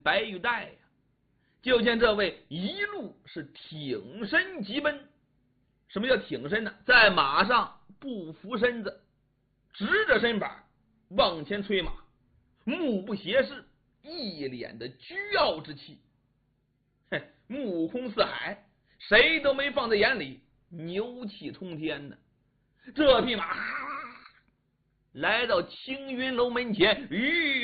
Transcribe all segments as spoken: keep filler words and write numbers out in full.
白玉带呀。就见这位一路是挺身疾奔。什么叫挺身呢？在马上不扶身子，直着身板往前催马，目不斜视，一脸的倨傲之气。嘿，目空四海，谁都没放在眼里，牛气冲天呢。这匹马来到青云楼门前，吁，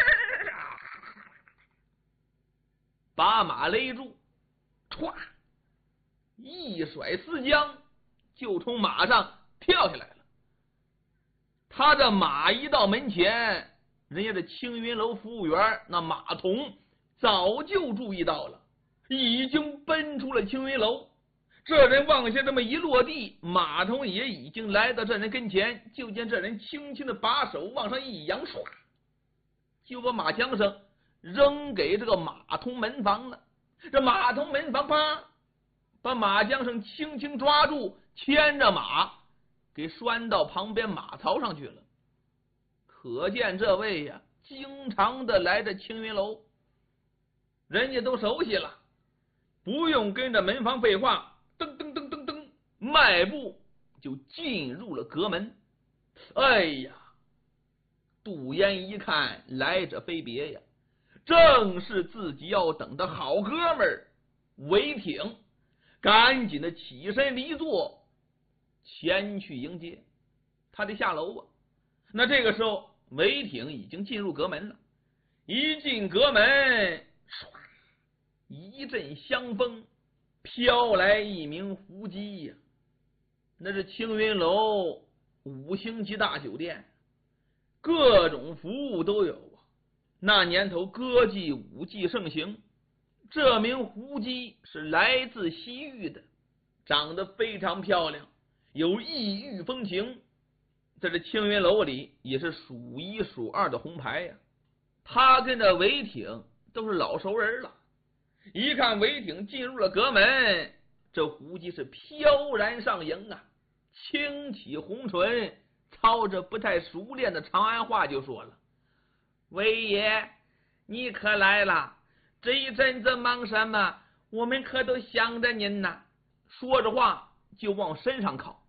把马勒住，歘，一甩丝缰，就从马上跳下来了。他这马一到门前，人家这青云楼服务员那马童早就注意到了，已经奔出了青云楼。这人往下这么一落地，马童也已经来到这人跟前。就见这人轻轻的把手往上一扬，唰，就把马缰绳扔给这个马童门房了。这马童门房啪，把马缰绳轻轻抓住，牵着马给拴到旁边马槽上去了。可见这位呀，经常的来这青云楼，人家都熟悉了，不用跟着门房废话，噔噔噔噔噔，迈步就进入了阁门。哎呀，杜淹一看来者非别呀，正是自己要等的好哥们儿韦挺，赶紧的起身离座，前去迎接。他得下楼啊。那这个时候韦挺已经进入阁门了，一进阁门，唰，一阵香风飘来一名胡姬呀。那是青云楼五星级大酒店，各种服务都有啊。那年头歌妓舞妓盛行，这名胡姬是来自西域的，长得非常漂亮，有异域风情，在这青云楼里也是数一数二的红牌呀。他跟着韦挺都是老熟人了。一看韦挺进入了阁门，这胡姬是飘然上迎啊，轻启红唇，操着不太熟练的长安话就说了：“韦爷，你可来了，这一阵子忙什么？我们可都想着您呐。”说着话就往身上靠。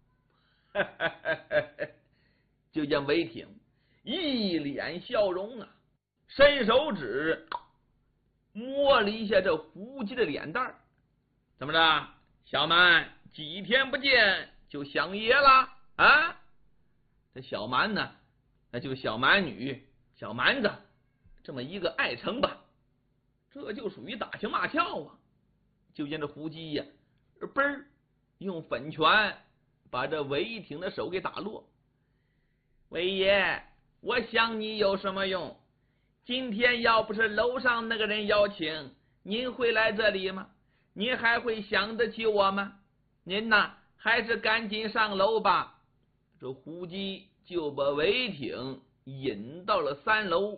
就见韦挺一脸笑容啊，伸手指摸了一下这胡姬的脸蛋儿。怎么着，小蛮几天不见就想爷了啊？这小蛮呢，那就是小蛮女小蛮子这么一个爱称吧，这就属于打情骂俏啊。就见这胡姬呀，嘣儿用粉拳把这韦挺的手给打落。韦爷，我想你有什么用？今天要不是楼上那个人邀请，您会来这里吗？您还会想得起我吗？您呐，还是赶紧上楼吧。这胡姬就把韦挺引到了三楼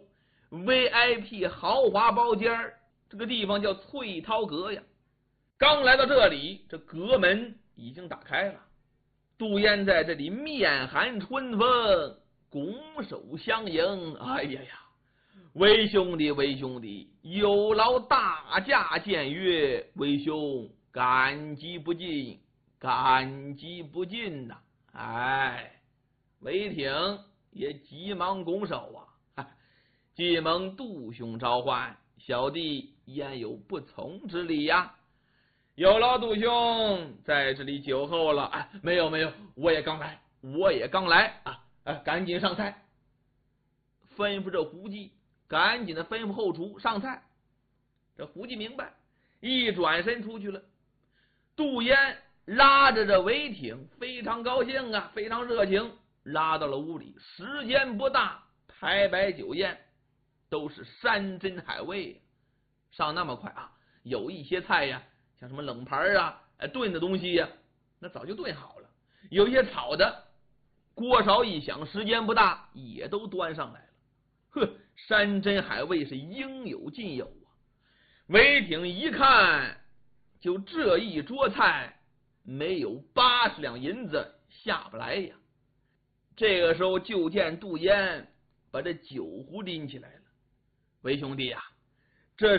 V I P 豪华包间，这个地方叫翠涛阁呀。刚来到这里，这阁门已经打开了。杜淹在这里面含春风，拱手相迎。哎呀呀，韦兄弟，韦兄弟，有劳大驾僭越，韦兄感激不尽，感激不尽呐、啊！哎，韦挺也急忙拱手啊，既蒙杜兄召唤，小弟焉有不从之理呀？有劳杜兄在这里久候了。哎，没有没有，我也刚来，我也刚来啊！啊，赶紧上菜。吩咐这胡姬赶紧的吩咐后厨上菜。这胡姬明白，一转身出去了。杜淹拉着这韦挺，非常高兴啊，非常热情，拉到了屋里。时间不大，排摆酒宴都是山珍海味，上那么快啊！有一些菜呀，像什么冷盘啊、炖的东西呀，那早就炖好了。有一些炒的，锅勺一响，时间不大，也都端上来了。呵，山珍海味是应有尽有啊！韦挺一看，就这一桌菜没有八十两银子下不来呀。这个时候就见杜淹把这酒壶拎起来了。韦兄弟啊，